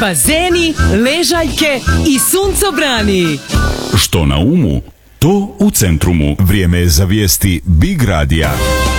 bazeni, ležaljke i suncobrani. Što na umu, to u centrumu. Vrijeme je za vijesti Big Radija.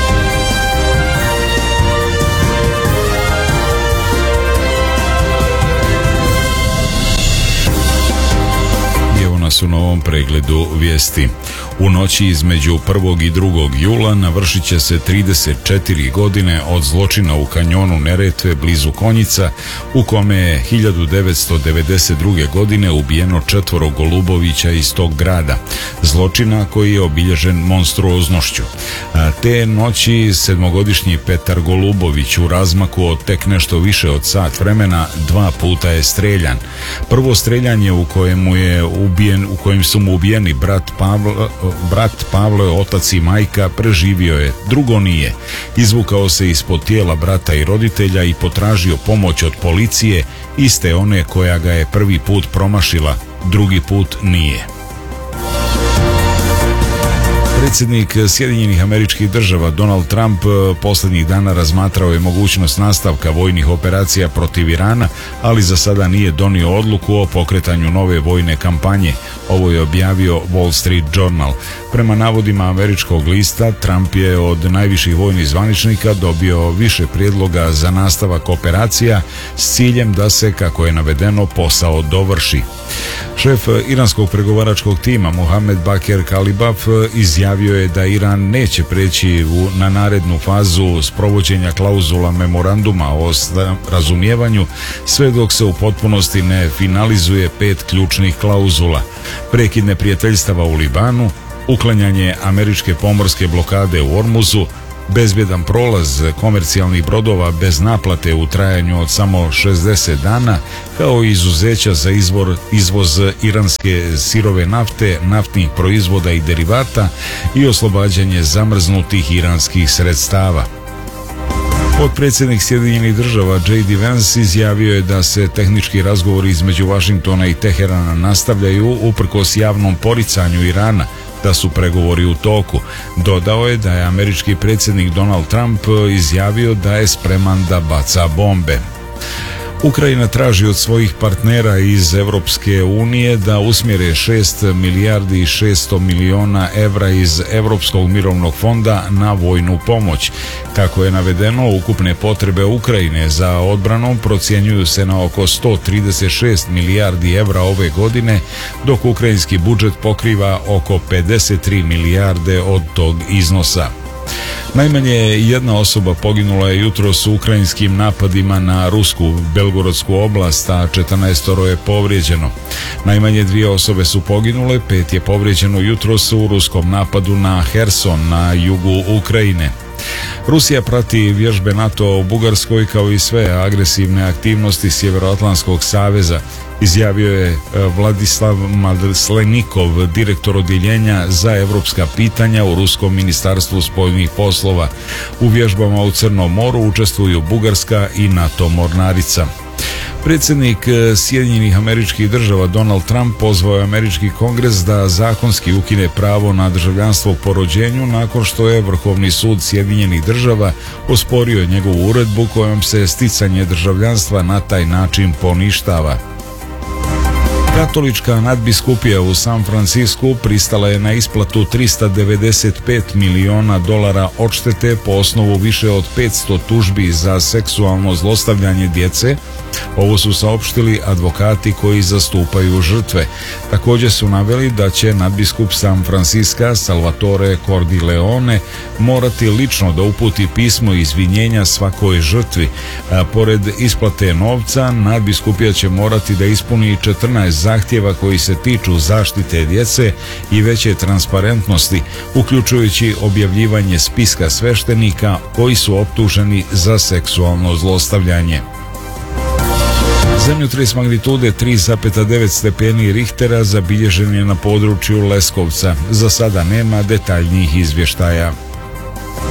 U novom pregledu vijesti. U noći između 1. i 2. jula navršit će se 34 godine od zločina u kanjonu Neretve blizu Konjica, u kome je 1992. godine ubijeno 4 Golubovića iz tog grada. Zločina koji je obilježen monstruoznošću. Te noći 7-godišnji Petar Golubović u razmaku od tek nešto više od sat vremena 2 puta je streljan. Prvo streljanje u kojem su mu ubijeni brat Pavle, otac i majka, preživio je, drugo nije. Izvukao se ispod tijela brata i roditelja i potražio pomoć od policije, iste one koja ga je prvi put promašila, drugi put nije. Predsjednik Sjedinjenih Američkih Država Donald Trump posljednjih dana razmatrao je mogućnost nastavka vojnih operacija protiv Irana, ali za sada nije donio odluku o pokretanju nove vojne kampanje. Ovo je objavio Wall Street Journal. Prema navodima američkog lista, Trump je od najviših vojnih zvaničnika dobio više prijedloga za nastavak operacija s ciljem da se, kako je navedeno, posao dovrši. Šef iranskog pregovaračkog tima Mohamed Baker Kalibaf izjavio je da Iran neće preći na narednu fazu sprovođenja klauzula memoranduma o razumijevanju sve dok se u potpunosti ne finalizuje 5 ključnih klauzula: prekid neprijateljstava u Libanu, uklanjanje američke pomorske blokade u Ormuzu, bezbjedan prolaz komercijalnih brodova bez naplate u trajanju od samo 60 dana, kao i izuzeća za izvoz iranske sirove nafte, naftnih proizvoda i derivata i oslobađanje zamrznutih iranskih sredstava. Potpredsjednik Sjedinjenih Država J.D. Vance izjavio je da se tehnički razgovori između Washingtona i Teherana nastavljaju uprkos javnom poricanju Irana, da su pregovori u toku. Dodao je da je američki predsjednik Donald Trump izjavio da je spreman da baca bombe. Ukrajina traži od svojih partnera iz Europske unije da usmjere 6 milijardi i 600 milijuna evra iz Europskog mirovnog fonda na vojnu pomoć. Kako je navedeno, ukupne potrebe Ukrajine za odbranom procjenjuju se na oko 136 milijardi evra ove godine, dok ukrajinski budžet pokriva oko 53 milijarde od tog iznosa. Najmanje jedna osoba poginula je jutros u ukrajinskim napadima na rusku Belgorodsku oblast, a 14 je povrijeđeno. Najmanje 2 osobe su poginule, 5 je povrijeđeno jutros u ruskom napadu na Herson na jugu Ukrajine. Rusija prati vježbe NATO u Bugarskoj kao i sve agresivne aktivnosti Sjevernoatlantskog saveza, izjavio je Vladislav Madrslenikov, direktor odjeljenja za europska pitanja u Ruskom ministarstvu spoljnih poslova. U vježbama u Crnom moru učestvuju Bugarska i NATO mornarica. Predsjednik Sjedinjenih Američkih Država Donald Trump pozvao je američki kongres da zakonski ukine pravo na državljanstvo po rođenju nakon što je Vrhovni sud Sjedinjenih Država osporio njegovu uredbu kojom se sticanje državljanstva na taj način poništava. Katolička nadbiskupija u San Francisku pristala je na isplatu $395 milijuna odštete po osnovu više od 500 tužbi za seksualno zlostavljanje djece. Ovo su saopštili advokati koji zastupaju žrtve. Također su naveli da će nadbiskup San Francisca Salvatore Cordileone morati lično da uputi pismo izvinjenja svakoj žrtvi. Pored isplate novca, nadbiskupija će morati da ispuni 14 zahtjeva koji se tiču zaštite djece i veće transparentnosti, uključujući objavljivanje spiska sveštenika koji su optuženi za seksualno zlostavljanje. Zemljotres magnitude 3,9 stepeni Richtera zabilježen je na području Leskovca. Za sada nema detaljnijih izvještaja.